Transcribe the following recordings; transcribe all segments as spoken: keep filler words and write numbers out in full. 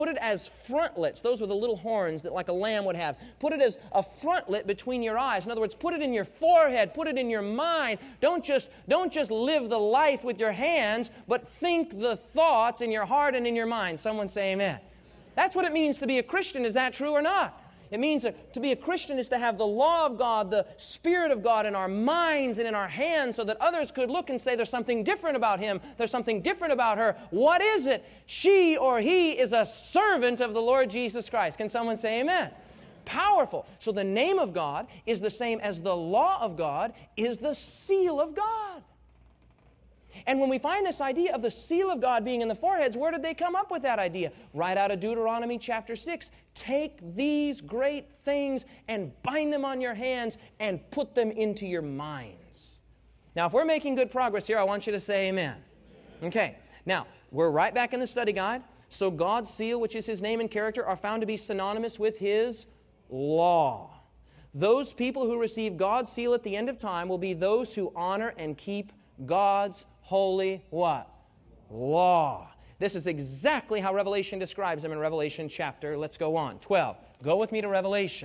Put it as frontlets. Those were the little horns that like a lamb would have. Put it as a frontlet between your eyes. In other words, put it in your forehead. Put it in your mind. Don't just, don't just live the life with your hands, but think the thoughts in your heart and in your mind. Someone say amen. That's what it means to be a Christian. Is that true or not? It means to be a Christian is to have the law of God, the Spirit of God in our minds and in our hands so that others could look and say there's something different about him, there's something different about her. What is it? She or he is a servant of the Lord Jesus Christ. Can someone say amen? Powerful. So the name of God is the same as the law of God is the seal of God. And when we find this idea of the seal of God being in the foreheads, where did they come up with that idea? Right out of Deuteronomy chapter six. Take these great things and bind them on your hands and put them into your minds. Now, if we're making good progress here, I want you to say amen. Okay. Now, we're right back in the study guide. So God's seal, which is His name and character, are found to be synonymous with His law. Those people who receive God's seal at the end of time will be those who honor and keep God's holy what? Law. This is exactly how Revelation describes them in Revelation chapter, let's go on, twelve. Go with me to Revelation.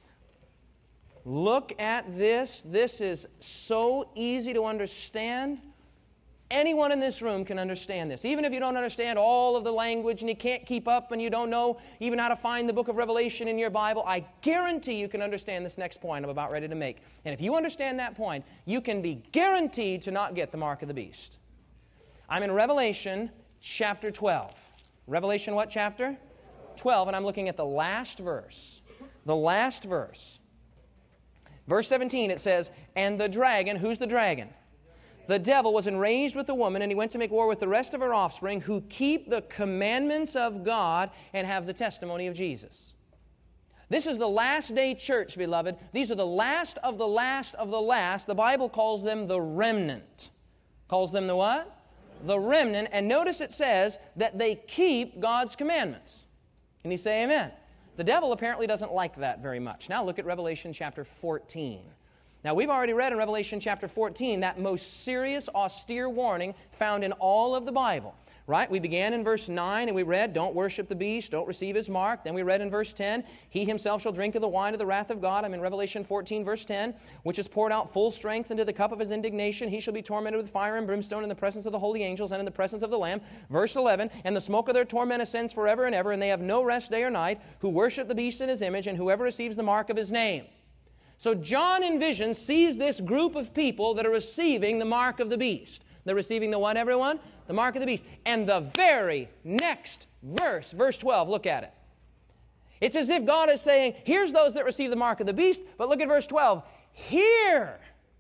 Look at this. This is so easy to understand. Anyone in this room can understand this. Even if you don't understand all of the language and you can't keep up and you don't know even how to find the book of Revelation in your Bible, I guarantee you can understand this next point I'm about ready to make. And if you understand that point, you can be guaranteed to not get the mark of the beast. I'm in Revelation chapter twelve. Revelation what chapter? twelve, and I'm looking at the last verse. The last verse. Verse seventeen, it says, and the dragon, who's the dragon? The devil was enraged with the woman, and he went to make war with the rest of her offspring who keep the commandments of God and have the testimony of Jesus. This is the last day church, beloved. These are the last of the last of the last. The Bible calls them the remnant. Calls them the what? The remnant. And notice it says that they keep God's commandments. Can you say amen? The devil apparently doesn't like that very much. Now look at Revelation chapter fourteen. Now, we've already read in Revelation chapter fourteen that most serious, austere warning found in all of the Bible. Right? We began in verse nine and we read, don't worship the beast, don't receive his mark. Then we read in verse ten, he himself shall drink of the wine of the wrath of God. I'm in Revelation fourteen, verse ten, which is poured out full strength into the cup of his indignation. He shall be tormented with fire and brimstone in the presence of the holy angels and in the presence of the Lamb. Verse eleven, and the smoke of their torment ascends forever and ever, and they have no rest day or night, who worship the beast in his image, and whoever receives the mark of his name. So John in vision sees this group of people that are receiving the mark of the beast. They're receiving the what, everyone? The mark of the beast. And the very next verse, verse twelve, look at it. It's as if God is saying, here's those that receive the mark of the beast, but look at verse twelve. Here,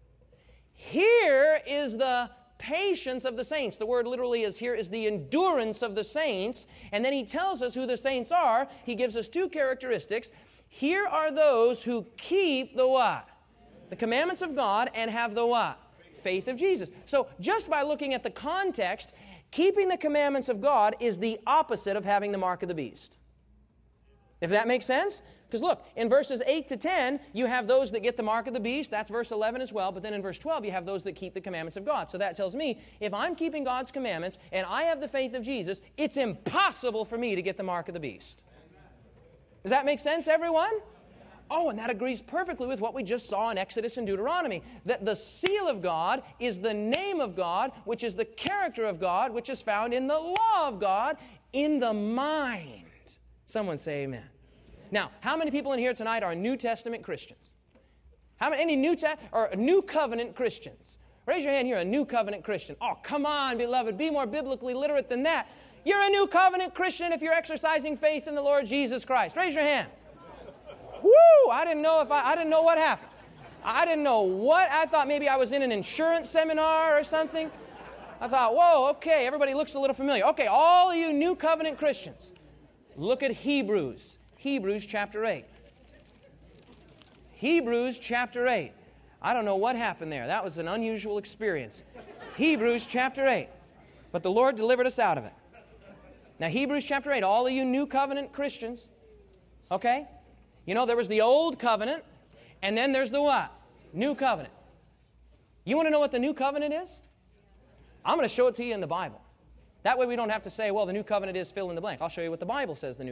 here is the patience of the saints. The word literally is here is the endurance of the saints. And then he tells us who the saints are. He gives us two characteristics. Here are those who keep the what? The commandments of God and have the what? Faith of Jesus. So just by looking at the context, keeping the commandments of God is the opposite of having the mark of the beast. If that makes sense? Because look, in verses eight to ten, you have those that get the mark of the beast. That's verse eleven as well. But then in verse twelve, you have those that keep the commandments of God. So that tells me, if I'm keeping God's commandments and I have the faith of Jesus, it's impossible for me to get the mark of the beast. Does that make sense, everyone? Oh, and that agrees perfectly with what we just saw in Exodus and Deuteronomy. That the seal of God is the name of God, which is the character of God, which is found in the law of God, in the mind. Someone say amen. Now, how many people in here tonight are New Testament Christians? How many any New Te- or New Covenant Christians? Raise your hand here, a New Covenant Christian. Oh, come on, beloved, be more biblically literate than that. You're a New Covenant Christian if you're exercising faith in the Lord Jesus Christ. Raise your hand. Whoo! I didn't know if I, I didn't know what happened. I didn't know what. I thought maybe I was in an insurance seminar or something. I thought, whoa, okay, everybody looks a little familiar. Okay, all of you New Covenant Christians, look at Hebrews. Hebrews chapter eight. Hebrews chapter eight. I don't know what happened there. That was an unusual experience. Hebrews chapter eight. But the Lord delivered us out of it. Now, Hebrews chapter eight, all of you New Covenant Christians, okay? You know, there was the Old Covenant, and then there's the what? New Covenant. You want to know what the New Covenant is? I'm going to show it to you in the Bible. That way we don't have to say, well, the new covenant is fill in the blank. I'll show you what the Bible says the new